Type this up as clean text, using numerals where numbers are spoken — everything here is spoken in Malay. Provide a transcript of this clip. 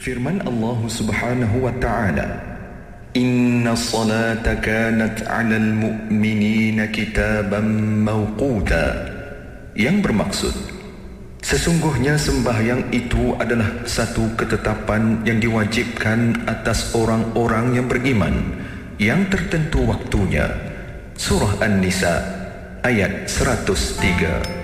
Firman Allah Subhanahu wa ta'ala, Inna salata kanat 'alal mu'minina kitaban mawquta, yang bermaksud sesungguhnya sembahyang itu adalah satu ketetapan yang diwajibkan atas orang-orang yang beriman, yang tertentu waktunya. Surah An-Nisa ayat 103.